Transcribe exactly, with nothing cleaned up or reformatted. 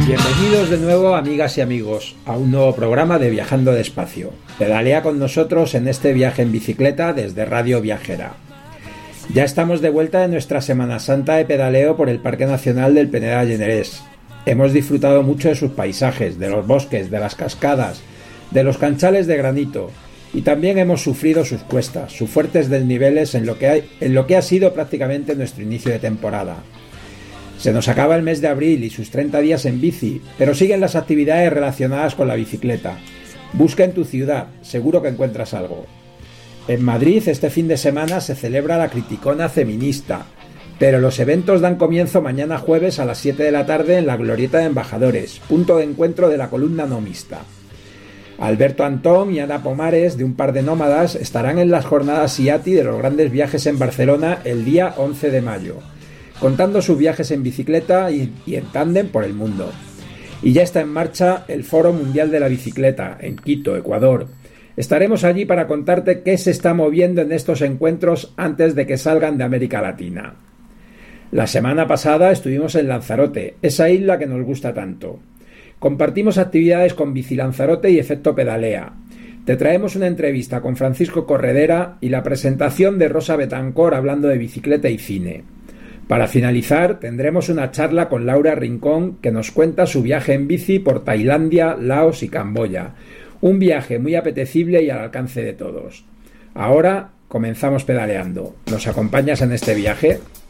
Bienvenidos de nuevo, amigas y amigos, a un nuevo programa de Viajando Despacio. Pedalea con nosotros en este viaje en bicicleta desde Radio Viajera. Ya estamos de vuelta en nuestra Semana Santa de pedaleo por el Parque Nacional del Peneda-Llenarés. Hemos disfrutado mucho de sus paisajes, de los bosques, de las cascadas, de los canchales de granito, y también hemos sufrido sus cuestas, sus fuertes desniveles en lo que ha, en lo que ha sido prácticamente nuestro inicio de temporada. Se nos acaba el mes de abril y sus treinta días en bici, pero siguen las actividades relacionadas con la bicicleta. Busca en tu ciudad, seguro que encuentras algo. En Madrid este fin de semana se celebra la Criticona Feminista, pero los eventos dan comienzo mañana jueves a las siete de la tarde en la Glorieta de Embajadores, punto de encuentro de la columna no mixta. Alberto Antón y Ana Pomares, de un par de nómadas, estarán en las jornadas I A T I de los grandes viajes en Barcelona el día once de mayo. Contando sus viajes en bicicleta y, y en tándem por el mundo. Y ya está en marcha el Foro Mundial de la Bicicleta, en Quito, Ecuador. Estaremos allí para contarte qué se está moviendo en estos encuentros antes de que salgan de América Latina. La semana pasada estuvimos en Lanzarote, esa isla que nos gusta tanto. Compartimos actividades con Bici Lanzarote y Efecto Pedalea. Te traemos una entrevista con Francisco Corredera y la presentación de Rosa Betancor hablando de bicicleta y cine. Para finalizar, tendremos una charla con Laura Rincón que nos cuenta su viaje en bici por Tailandia, Laos y Camboya. Un viaje muy apetecible y al alcance de todos. Ahora comenzamos pedaleando. ¿Nos acompañas en este viaje?